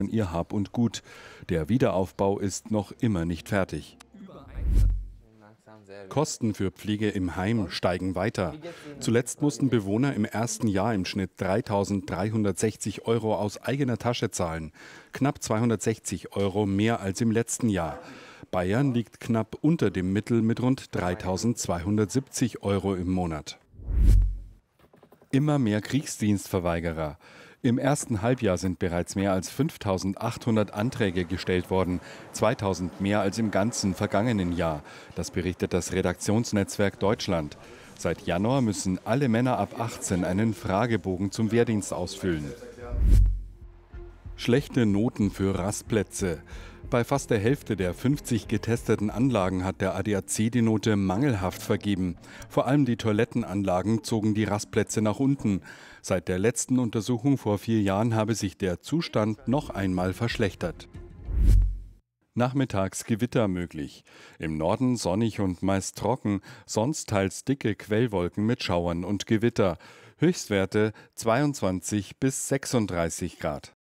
ihr Hab und Gut. Der Wiederaufbau ist noch immer nicht fertig. Kosten für Pflege im Heim steigen weiter. Zuletzt mussten Bewohner im ersten Jahr im Schnitt 3.360 € aus eigener Tasche zahlen. Knapp 260 € mehr als im letzten Jahr. Bayern liegt knapp unter dem Mittel mit rund 3.270 € im Monat. Immer mehr Kriegsdienstverweigerer. Im ersten Halbjahr sind bereits mehr als 5.800 Anträge gestellt worden, 2.000 mehr als im ganzen vergangenen Jahr. Das berichtet das Redaktionsnetzwerk Deutschland. Seit Januar müssen alle Männer ab 18 einen Fragebogen zum Wehrdienst ausfüllen. Schlechte Noten für Rastplätze. Bei fast der Hälfte der 50 getesteten Anlagen hat der ADAC die Note mangelhaft vergeben. Vor allem die Toilettenanlagen zogen die Rastplätze nach unten. Seit der letzten Untersuchung vor 4 Jahren habe sich der Zustand noch einmal verschlechtert. Nachmittags Gewitter möglich. Im Norden sonnig und meist trocken, sonst teils dicke Quellwolken mit Schauern und Gewitter. Höchstwerte 22 bis 36 Grad.